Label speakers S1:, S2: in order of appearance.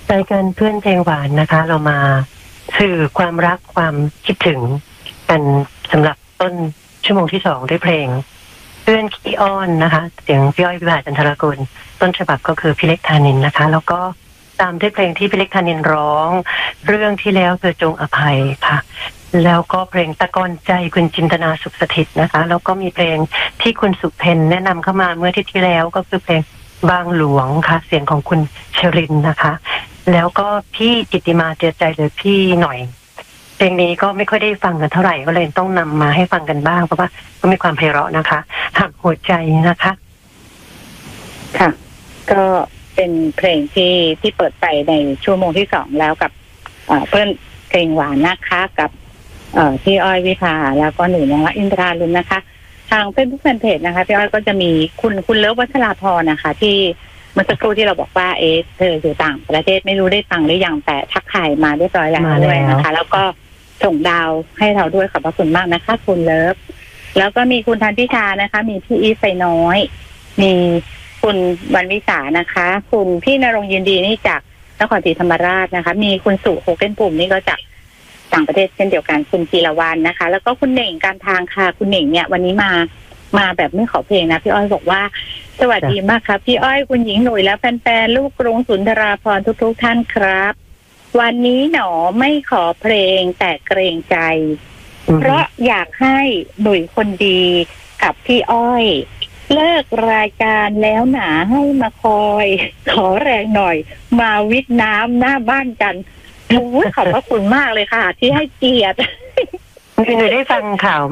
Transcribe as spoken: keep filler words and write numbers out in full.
S1: รายการเพื่อนเพลงหวานนะคะ เรามาสื่อความรักความคิดถึงกันสำหรับต้นชั่วโมงที่สองด้วยเพลงเพื่อนขี้อ้อนนะคะเสียงพี่อ้อยพิบาจันทรกุลต้นฉบับก็คือพี่เล็กธานินนะคะแล้วก็ตามด้วยเพลงที่พี่เล็กธานินร้องเรื่องที่แล้วเธอจงอภัยค่ะแล้วก็เพลงตะกอนใจคุณจินตนาสุขสถิตนะคะแล้วก็มีเพลงที่คุณสุเพนแนะนำเข้ามาเมื่อที่ที่แล้วก็คือเพลงบางหลวงค่ะเสียงของคุณเชรินนะคะแล้วก็พี่จิตติมาเจือใจหรือพี่หน่อยเพลงนี้ก็ไม่ค่อยได้ฟังกันเท่าไหร่ก็เลยต้องนำมาให้ฟังกันบ้างเพราะว่าก็มีความไพเราะนะคะหักหัวใจนะคะ
S2: ค่ะก็เป็นเพลงที่ที่เปิดไปในชั่วโมงที่สองแล้วกับเพื่อนเพลงหวานนะคะกับพี่อ้อยวิภาแล้วก็หนูนงรักอินทราลุนนะคะทางเฟซบุ๊กแฟนเพจนะคะพี่อ้อยก็จะมีคุณคุณเลิฟวัชราพรนะคะที่เมื่อสักครู่ที่เราบอกว่าเอ๊ะเธออยู่ต่างประเทศไม่รู้ได้ฟังหรือยังแต่ทักทายมาเรียบร้อยแล้วด้วยนะคะแล้วก็ส่งดาวให้เราด้วยขอบพระคุณมากนะคะคุณเลิฟแล้วก็มีคุณทันทิชานะคะมีพี่อีฟไฟน้อยมีคุณวันวิสานะคะคุณพี่นรงค์ยินดีนี่จากนครศรีธรรมราชนะคะมีคุณสุโฮเก้นปุ่มนี่ก็จากต่างประเทศเช่นเดียวกันคุณจีรวันนะคะแล้วก็คุณเหน่งการทางค่ะคุณเหน่งเนี่ยวันนี้มามาแบบไม่ขอเพลงนะพี่อ้อยบอกว่าสวัสดีมากครับพี่อ้อยคุณหญิงหนุ่ยและแฟนๆลูกกรุงสุนทราภรณ์ทุกๆท่านครับวันนี้หนอไม่ขอเพลงแต่เกรงใจเพราะอยากให้หนุ่ยคนดีกับพี่อ้อยเลิกรายการแล้วหนาให้มาคอยขอแรงหน่อยมาวิทน้ำหน้าบ้านกันโอ้ยขอบพระคุณมากเลยค่ะที่ให้เกียรติ
S1: คือหนูได้ฟังข่าว